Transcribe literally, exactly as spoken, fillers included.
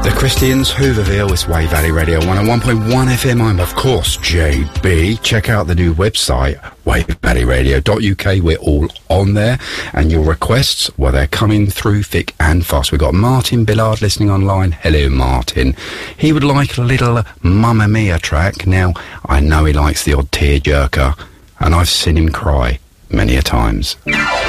The Christians, Hooverville, it's Wave Valley Radio one oh one point one F M. I'm, of course, J B. Check out the new website, wave valley radio dot U K. We're all on there. And your requests, well, they're coming through thick and fast. We've got Martin Billard listening online. Hello, Martin. He would like a little Mamma Mia track. Now, I know he likes the odd tearjerker, and I've seen him cry many a times.